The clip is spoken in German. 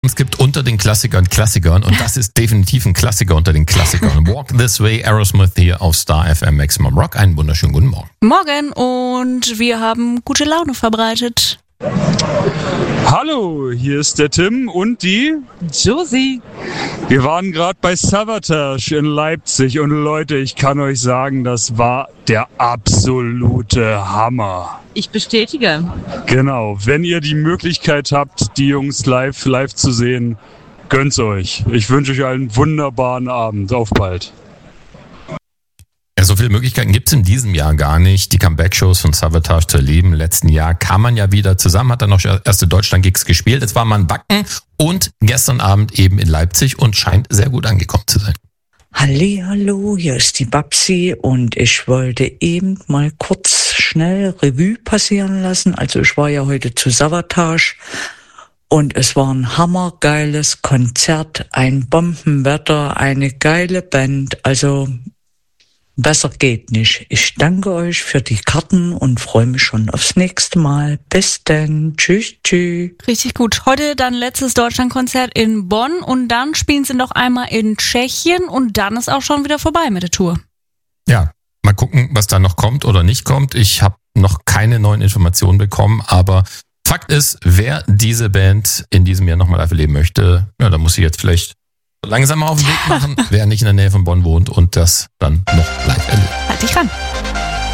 Es gibt unter den Klassikern und das ist definitiv ein Klassiker unter den Klassikern. Walk This Way, Aerosmith hier auf Star FM Maximum Rock. Einen wunderschönen guten Morgen. Morgen, und wir haben gute Laune verbreitet. Hallo, hier ist der Tim und die Josie. Wir waren gerade bei Savatage in Leipzig und Leute, ich kann euch sagen, das war der absolute Hammer. Ich bestätige. Genau, wenn ihr die Möglichkeit habt, die Jungs live zu sehen, gönnt's euch. Ich wünsche euch einen wunderbaren Abend. Auf bald. Ja, so viele Möglichkeiten gibt's in diesem Jahr gar nicht, die Comeback-Shows von Savatage zu erleben. Im letzten Jahr kam man ja wieder zusammen, hat dann noch erste Deutschland-Gigs gespielt. Jetzt war man Wacken und gestern Abend eben in Leipzig und scheint sehr gut angekommen zu sein. Hallihallo, hier ist die Babsi und ich wollte eben mal kurz schnell Revue passieren lassen. Also ich war ja heute zu Savatage und es war ein hammergeiles Konzert, ein Bombenwetter, eine geile Band, also besser geht nicht. Ich danke euch für die Karten und freue mich schon aufs nächste Mal. Bis dann. Tschüss, tschüss. Richtig gut. Heute dann letztes Deutschlandkonzert in Bonn und dann spielen sie noch einmal in Tschechien und dann ist auch schon wieder vorbei mit der Tour. Ja, mal gucken, was da noch kommt oder nicht kommt. Ich habe noch keine neuen Informationen bekommen, aber Fakt ist, wer diese Band in diesem Jahr nochmal live erleben möchte, ja, da muss ich jetzt vielleicht langsam mal auf den Weg machen, wer nicht in der Nähe von Bonn wohnt und das dann noch live erlebt. Halt dich ran.